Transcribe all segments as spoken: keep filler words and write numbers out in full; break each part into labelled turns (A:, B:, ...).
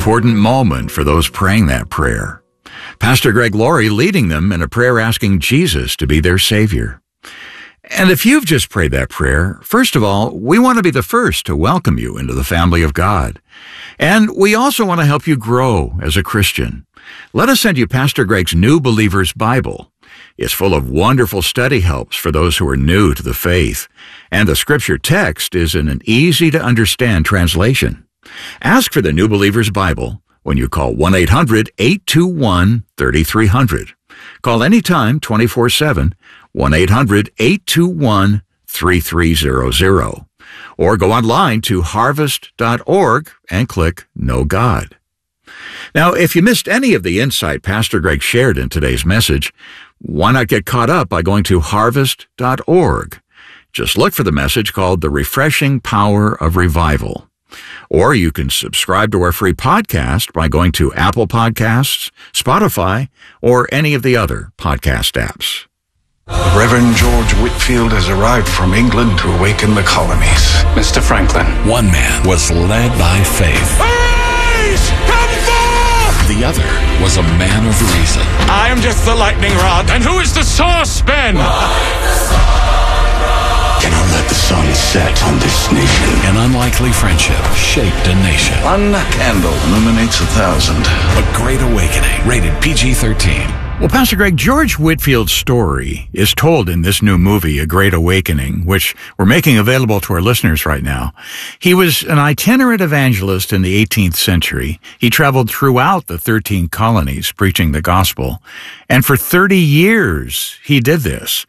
A: important moment for those praying that prayer. Pastor Greg Laurie leading them in a prayer asking Jesus to be their Savior. And if you've just prayed that prayer, first of all, we want to be the first to welcome you into the family of God. And we also want to help you grow as a Christian. Let us send you Pastor Greg's New Believer's Bible. It's full of wonderful study helps for those who are new to the faith, and the scripture text is in an easy-to-understand translation. Ask for the New Believer's Bible when you call one eight hundred, eight two one, three three zero zero. Call anytime twenty-four seven, one eight hundred, eight two one, three three zero zero. Or go online to harvest dot org and click Know God. Now, if you missed any of the insight Pastor Greg shared in today's message, why not get caught up by going to harvest dot org? Just look for the message called The Refreshing Power of Revival. Or you can subscribe to our free podcast by going to Apple Podcasts, Spotify, or any of the other podcast apps.
B: The Reverend George Whitefield has arrived from England to awaken the colonies.
C: Mister Franklin.
D: One man was led by faith.
C: Arise! Come forth!
D: The other was a man of reason.
C: I am just the lightning rod. And who is the saucepan?
E: Cannot let the sun set on this nation.
D: An unlikely friendship shaped a nation.
B: One candle illuminates a thousand.
D: A Great Awakening, rated P G thirteen.
A: Well, Pastor Greg, George Whitefield's story is told in this new movie, A Great Awakening, which we're making available to our listeners right now. He was an itinerant evangelist in the eighteenth century. He traveled throughout the thirteen colonies preaching the gospel. And for thirty years, he did this.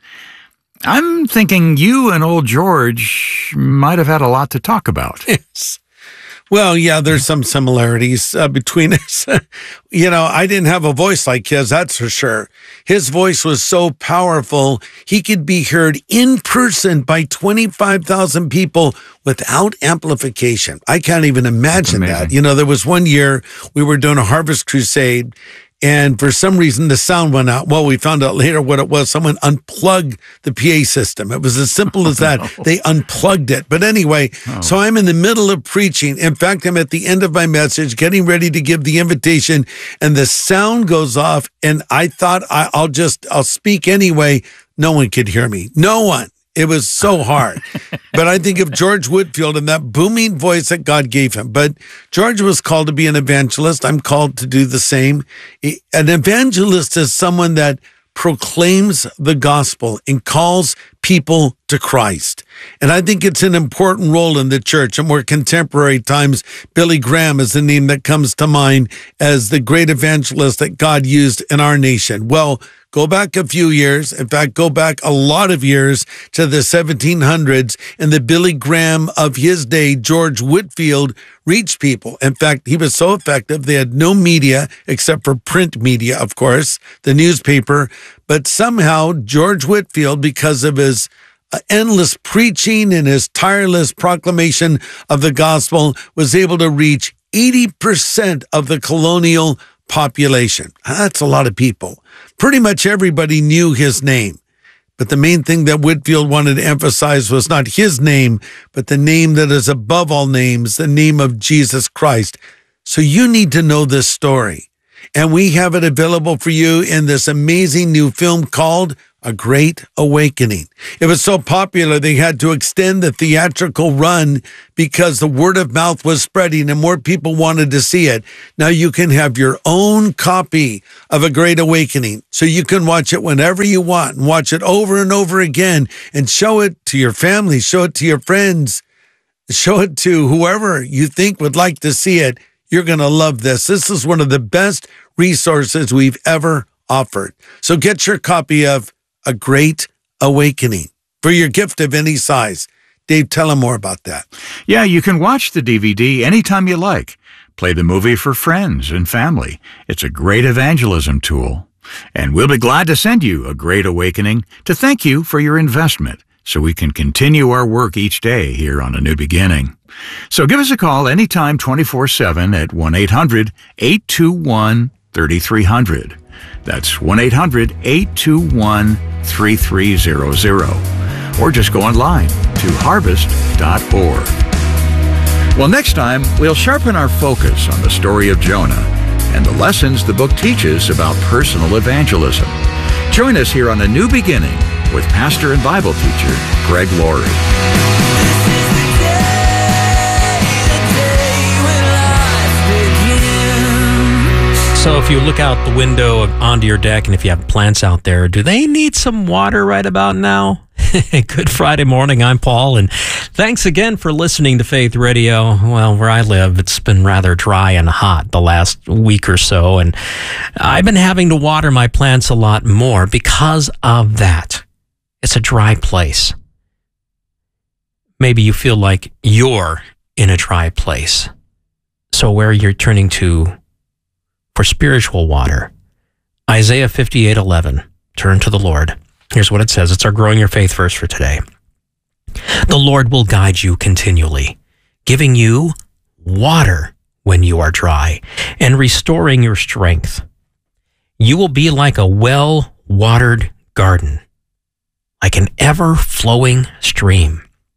A: I'm thinking you and old George might have had a lot to talk about.
F: Yes. Well, yeah, there's some similarities uh, between us. You know, I didn't have a voice like his, that's for sure. His voice was so powerful, he could be heard in person by twenty-five thousand people without amplification. I can't even imagine that. You know, there was one year we were doing a harvest crusade, and for some reason, the sound went out. Well, we found out later what it was. Someone unplugged the P A system. It was as simple as that. Oh, no. They unplugged it. But anyway, oh. So I'm in the middle of preaching. In fact, I'm at the end of my message, getting ready to give the invitation, and the sound goes off, and I thought I, I'll just, I'll speak anyway. No one could hear me. No one. It was so hard. But I think of George Whitefield and that booming voice that God gave him. But George was called to be an evangelist. I'm called to do the same. An evangelist is someone that proclaims the gospel and calls people to Christ. And I think it's an important role in the church. In more contemporary times, Billy Graham is the name that comes to mind as the great evangelist that God used in our nation. Well, go back a few years. In fact, go back a lot of years to the seventeen hundreds, and the Billy Graham of his day, George Whitefield, reached people. In fact, he was so effective, they had no media except for print media, of course, the newspaper. But somehow, George Whitefield, because of his endless preaching and his tireless proclamation of the gospel, was able to reach eighty percent of the colonial population. That's a lot of people. Pretty much everybody knew his name. But the main thing that Whitefield wanted to emphasize was not his name, but the name that is above all names, the name of Jesus Christ. So you need to know this story. And we have it available for you in this amazing new film called A Great Awakening. It was so popular, they had to extend the theatrical run because the word of mouth was spreading and more people wanted to see it. Now you can have your own copy of A Great Awakening, so you can watch it whenever you want and watch it over and over again and show it to your family, show it to your friends, show it to whoever you think would like to see it. You're going to love this. This is one of the best resources we've ever offered. So get your copy of A Great Awakening for your gift of any size. Dave, tell them more about that.
A: Yeah, you can watch the D V D anytime you like. Play the movie for friends and family. It's a great evangelism tool. And we'll be glad to send you A Great Awakening to thank you for your investment so we can continue our work each day here on A New Beginning. So give us a call anytime twenty-four seven at one eight hundred, eight two one, three three zero zero. That's one eight hundred, eight two one, three three zero zero. Or just go online to harvest dot org. Well, next time, we'll sharpen our focus on the story of Jonah and the lessons the book teaches about personal evangelism. Join us here on A New Beginning with pastor and Bible teacher Greg Laurie.
G: So if you look out the window onto your deck and if you have plants out there, do they need some water right about now? Good Friday morning. I'm Paul, and thanks again for listening to Faith Radio. Well, where I live, it's been rather dry and hot the last week or so, and I've been having to water my plants a lot more because of that. It's a dry place. Maybe you feel like you're in a dry place. So where you're turning to for spiritual water, Isaiah fifty-eight eleven, turn to the Lord. Here's what it says. It's our Growing Your Faith verse for today. The Lord will guide you continually, giving you water when you are dry and restoring your strength. You will be like a well-watered garden, like an ever-flowing stream.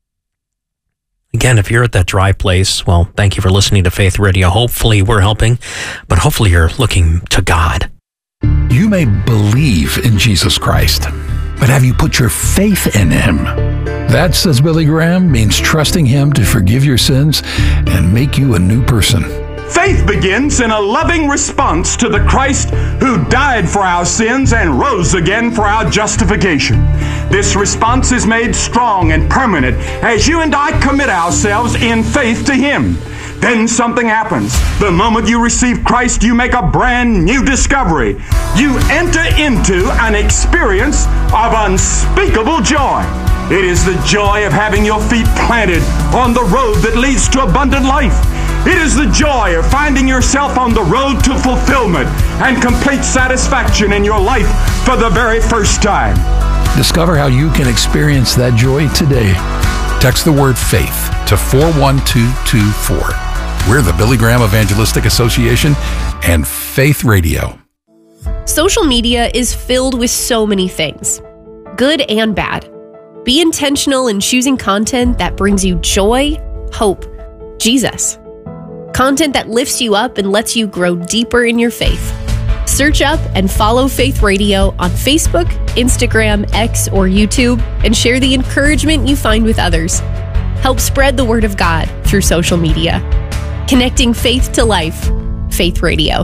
G: Again, if you're at that dry place, well, thank you for listening to Faith Radio. Hopefully we're helping, but hopefully you're looking to God.
H: You may believe in Jesus Christ, but have you put your faith in Him? That, says Billy Graham, means trusting Him to forgive your sins and make you a new person.
I: Faith begins in a loving response to the Christ who died for our sins and rose again for our justification. This response is made strong and permanent as you and I commit ourselves in faith to Him. Then something happens. The moment you receive Christ, you make a brand new discovery. You enter into an experience of unspeakable joy. It is the joy of having your feet planted on the road that leads to abundant life. It is the joy of finding yourself on the road to fulfillment and complete satisfaction in your life for the very first time.
H: Discover how you can experience that joy today. Text the word FAITH to four one two two four. We're the Billy Graham Evangelistic Association and Faith Radio.
J: Social media is filled with so many things, good and bad. Be intentional in choosing content that brings you joy, hope, Jesus. Content that lifts you up and lets you grow deeper in your faith. Search up and follow Faith Radio on Facebook, Instagram, X, or YouTube, and share the encouragement you find with others. Help spread the word of God through social media. Connecting faith to life. Faith Radio.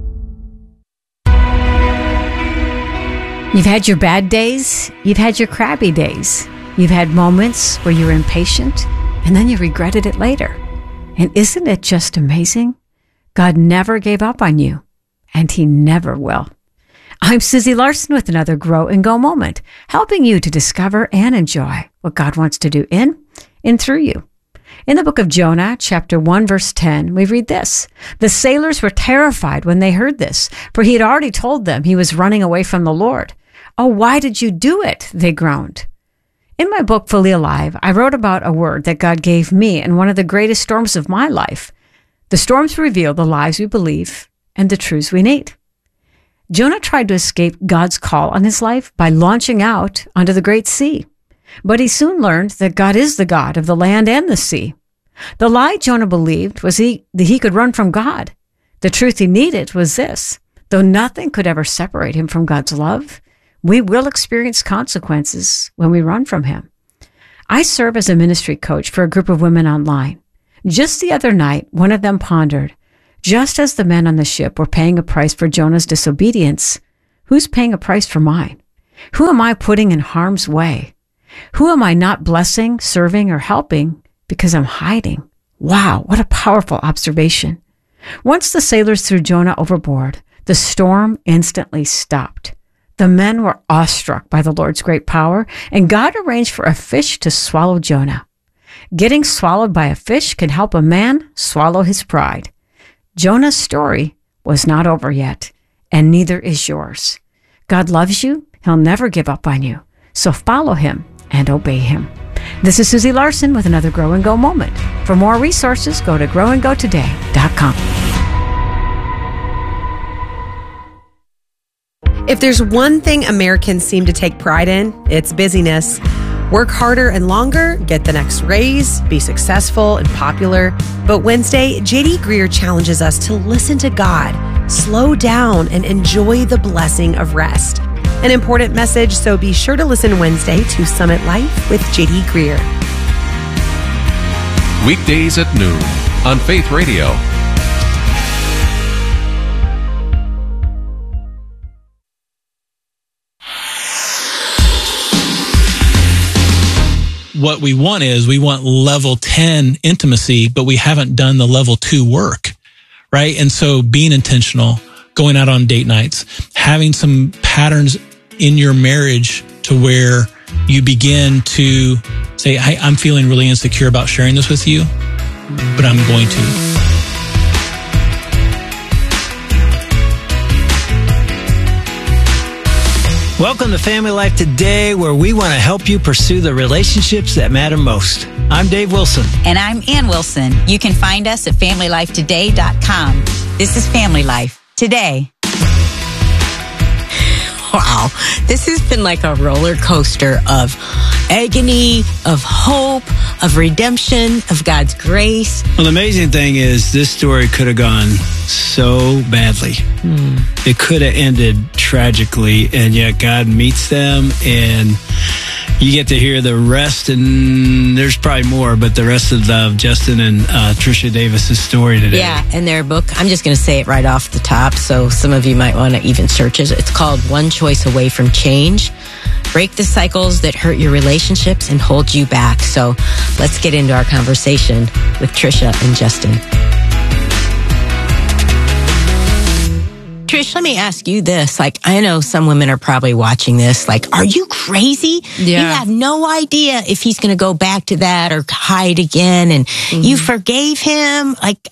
K: You've had your bad days. You've had your crappy days. You've had moments where you were impatient, and then you regretted it later. And isn't it just amazing? God never gave up on you, and He never will. I'm Susie Larson with another Grow and Go moment, helping you to discover and enjoy what God wants to do in and through you. In the book of Jonah, chapter one, verse ten, we read this. The sailors were terrified when they heard this, for he had already told them he was running away from the Lord. Oh, why did you do it? They groaned. In my book, Fully Alive, I wrote about a word that God gave me in one of the greatest storms of my life. The storms reveal the lies we believe and the truths we need. Jonah tried to escape God's call on his life by launching out onto the great sea. But he soon learned that God is the God of the land and the sea. The lie Jonah believed was he, that he could run from God. The truth he needed was this. Though nothing could ever separate him from God's love, we will experience consequences when we run from Him. I serve as a ministry coach for a group of women online. Just the other night, one of them pondered, just as the men on the ship were paying a price for Jonah's disobedience, who's paying a price for mine? Who am I putting in harm's way? Who am I not blessing, serving, or helping because I'm hiding? Wow, what a powerful observation. Once the sailors threw Jonah overboard, the storm instantly stopped. The men were awestruck by the Lord's great power, and God arranged for a fish to swallow Jonah. Getting swallowed by a fish can help a man swallow his pride. Jonah's story was not over yet, and neither is yours. God loves you. He'll never give up on you. So follow Him and obey Him. This is Susie Larson with another Grow and Go moment. For more resources, go to grow and go today dot com.
L: If there's one thing Americans seem to take pride in, it's busyness. Work harder and longer, get the next raise, be successful and popular. But Wednesday, J D Greear challenges us to listen to God, slow down, and enjoy the blessing of rest. An important message, so be sure to listen Wednesday to Summit Life with J D Greear.
M: Weekdays at noon on Faith Radio.
N: What we want is we want level ten intimacy, but we haven't done the level two work, right? And so being intentional, going out on date nights, having some patterns in your marriage to where you begin to say, hey, I'm feeling really insecure about sharing this with you, but I'm going to.
O: Welcome to Family Life Today, where we want to help you pursue the relationships that matter most. I'm Dave Wilson.
P: And I'm Ann Wilson. You can find us at family life today dot com. This is Family Life Today. Wow, this has been like a roller coaster of agony, of hope, of redemption, of God's grace.
O: Well, the amazing thing is this story could have gone so badly. Hmm. It could have ended tragically, and yet God meets them, and you get to hear the rest, and there's probably more, but the rest of the, Justin and uh, Tricia Davis's story today.
P: Yeah, and their book, I'm just going to say it right off the top, so some of you might want to even search it. It's called One Choice Away from Change. Break the cycles that hurt your relationships and hold you back. So let's get into our conversation with Tricia and Justin. Trish, let me ask you this. Like, I know some women are probably watching this. Like, are you crazy?
Q: Yeah.
P: You have no idea if he's going to go back to that or hide again. And mm-hmm. you forgave him. Like,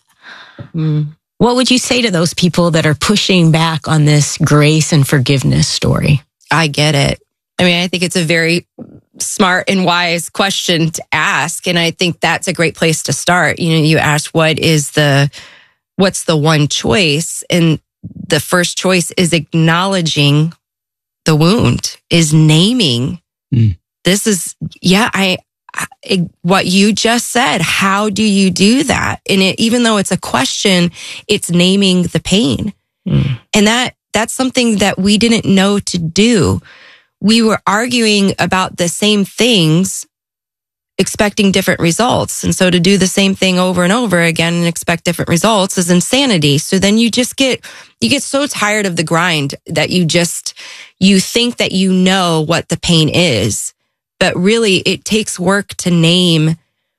P: mm. what would you say to those people that are pushing back on this grace and forgiveness story?
Q: I get it. I mean, I think it's a very smart and wise question to ask. And I think that's a great place to start. You know, you asked, what is the, what's the one choice? And the first choice is acknowledging the wound, is naming. Mm. This is, yeah, I, I, what you just said. How do you do that? And it, even though it's a question, it's naming the pain. Mm. And that, that's something that we didn't know to do. We were arguing about the same things, expecting different results. And so to do the same thing over and over again and expect different results is insanity. So then you just get, you get so tired of the grind that you just, you think that you know what the pain is, but really it takes work to name.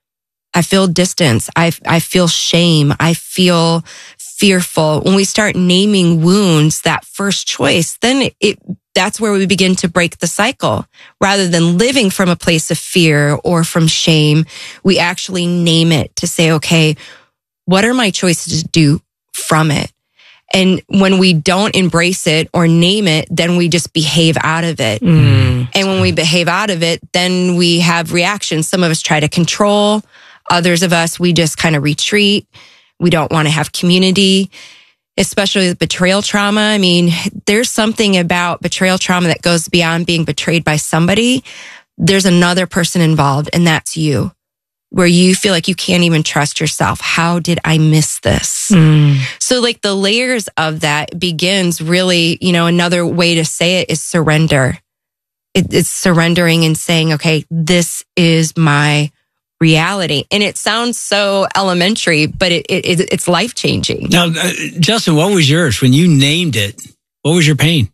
Q: I feel distance. I, I feel shame. I feel fearful. When we start naming wounds, that first choice, then it, it that's where we begin to break the cycle. Rather than living from a place of fear or from shame, we actually name it to say, okay, what are my choices to do from it? And when we don't embrace it or name it, then we just behave out of it. Mm. And when we behave out of it, then we have reactions. Some of us try to control. Others of us, we just kind of retreat. We don't want to have community. Especially with betrayal trauma. I mean, there's something about betrayal trauma that goes beyond being betrayed by somebody. There's another person involved, and that's you, where you feel like you can't even trust yourself. How did I miss this? Mm. So like the layers of that begins really, you know, another way to say it is surrender. It, it's surrendering and saying, okay, this is my reality. And it sounds so elementary, but it, it it's life-changing.
O: Now, uh, Justin, what was yours when you named it? What was your pain?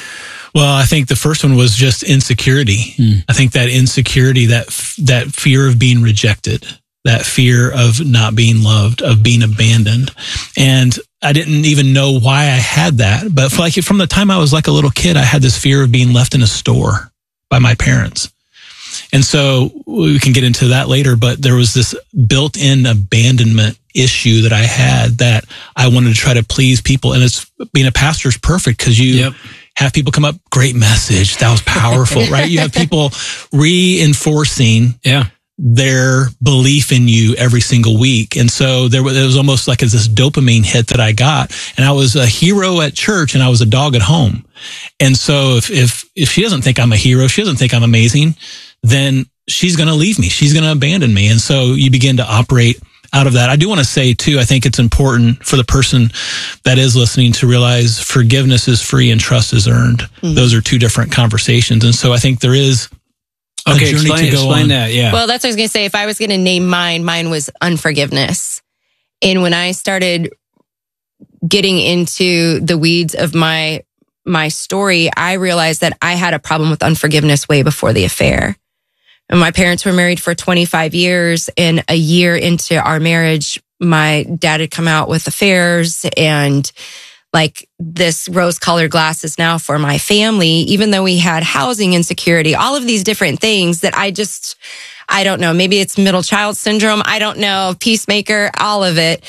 N: Well, I think the first one was just insecurity. Mm. I think that insecurity, that that fear of being rejected, that fear of not being loved, of being abandoned. And I didn't even know why I had that. But for like from the time I was like a little kid, I had this fear of being left in a store by my parents. And so we can get into that later, but there was this built-in abandonment issue that I had that I wanted to try to please people. And it's being a pastor is perfect because you yep. have people come up, great message. That was powerful, right? You have people reinforcing yeah. their belief in you every single week. And so there was, it was almost like this dopamine hit that I got. And I was a hero at church and I was a dog at home. And so if, if, if she doesn't think I'm a hero, she doesn't think I'm amazing, then she's going to leave me. She's going to abandon me. And so you begin to operate out of that. I do want to say too, I think it's important for the person that is listening to realize forgiveness is free and trust is earned. Mm-hmm. Those are two different conversations. And so I think there is a
O: okay,
N: journey
O: explain,
N: to go
O: explain
N: on.
O: that. Yeah.
Q: Well, that's what I was going to say. If I was going to name mine, mine was unforgiveness. And when I started getting into the weeds of my my story, I realized that I had a problem with unforgiveness way before the affair. And my parents were married for twenty-five years, and a year into our marriage, my dad had come out with affairs and like this rose-colored glasses now for my family, even though we had housing insecurity, all of these different things that I just, I don't know, maybe it's middle child syndrome. I don't know, peacemaker, all of it.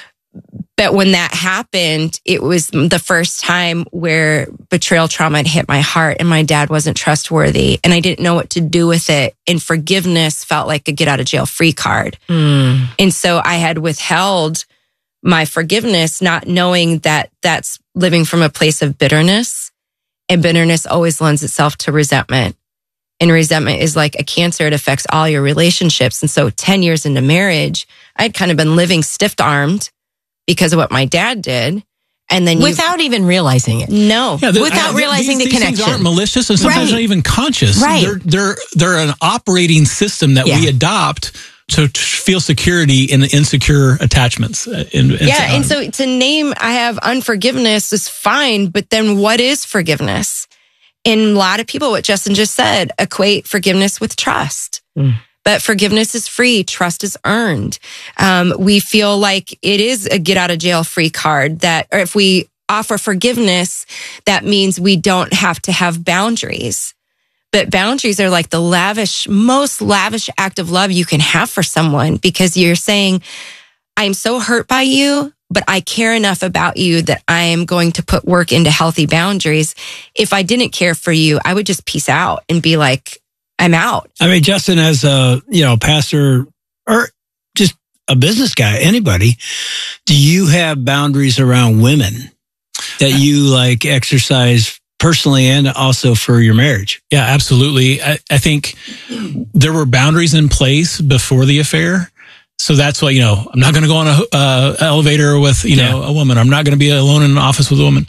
Q: But when that happened, it was the first time where betrayal trauma had hit my heart and my dad wasn't trustworthy and I didn't know what to do with it. And forgiveness felt like a get out of jail free card.
P: Mm.
Q: And so I had withheld my forgiveness, not knowing that that's living from a place of bitterness. And bitterness always lends itself to resentment. And resentment is like a cancer. It affects all your relationships. And so ten years into marriage, I'd kind of been living stiff-armed because of what my dad did. And then
P: without even realizing it.
Q: No.
N: Yeah, the,
P: without
N: I,
P: realizing
N: these,
P: the
N: these
P: connection.
N: Things aren't malicious and sometimes
P: right.
N: not even conscious.
P: Right.
N: They're, they're, they're an operating system that
P: yeah.
N: we adopt to feel security in insecure attachments. In, in,
Q: yeah. And so to name, I have unforgiveness is fine, but then what is forgiveness? And a lot of people, what Justin just said, equate forgiveness with trust. Mm. But forgiveness is free. Trust is earned. Um, we feel like it is a get out of jail free card that, or if we offer forgiveness, that means we don't have to have boundaries. But boundaries are like the lavish, most lavish act of love you can have for someone because you're saying, I'm so hurt by you, but I care enough about you that I am going to put work into healthy boundaries. If I didn't care for you, I would just peace out and be like, I'm out.
O: I mean, Justin, as a, you know, pastor or just a business guy, anybody, do you have boundaries around women that you like exercise personally and also for your marriage?
N: Yeah, absolutely. I, I think there were boundaries in place before the affair. So that's why, you know, I'm not going to go on a uh, elevator with, you know, yeah. a woman. I'm not going to be alone in an office with a woman.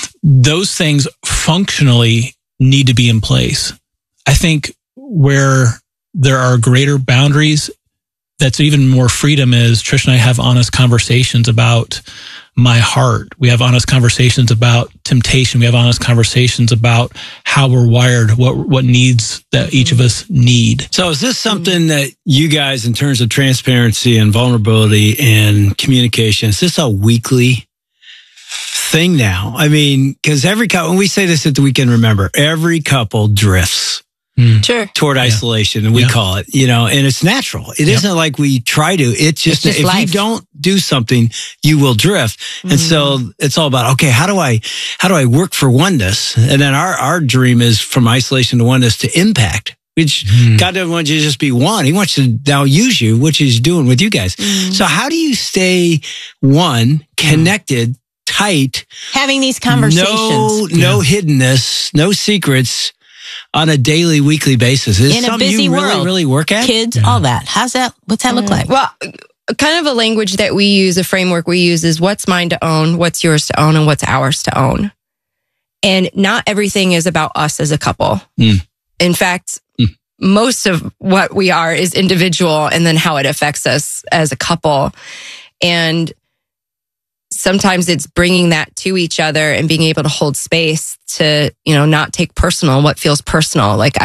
N: Those things functionally need to be in place. I think where there are greater boundaries, that's even more freedom is Trish and I have honest conversations about my heart. We have honest conversations about temptation. We have honest conversations about how we're wired, what what needs that each of us need.
O: So is this something that you guys, in terms of transparency and vulnerability and communication, is this a weekly thing now? I mean, because every couple, when we say this at the Weekend Remember, every couple drifts.
Q: Mm. Sure.
O: Toward isolation, yeah. and we yeah. call it, you know, and it's natural. It yep. isn't like we try to. It's just, it's just if life. You don't do something, you will drift. Mm. And so it's all about, okay, how do I, how do I work for oneness? And then our, our dream is from isolation to oneness to impact, which mm. God doesn't want you to just be one. He wants to now use you, which he's doing with you guys. Mm. So how do you stay one, connected, mm. tight?
P: Having these conversations.
O: No, yeah. no hiddenness, no secrets. On a daily, weekly basis. Is
P: in a busy
O: you
P: world,
O: really, really work at?
P: Kids, yeah. all that. How's that? What's that look like?
Q: Well, kind of a language that we use, a framework we use is what's mine to own, what's yours to own, and what's ours to own. And not everything is about us as a couple. Mm. In fact, mm. most of what we are is individual and then how it affects us as a couple. And sometimes it's bringing that to each other and being able to hold space to, you know, not take personal what feels personal. Like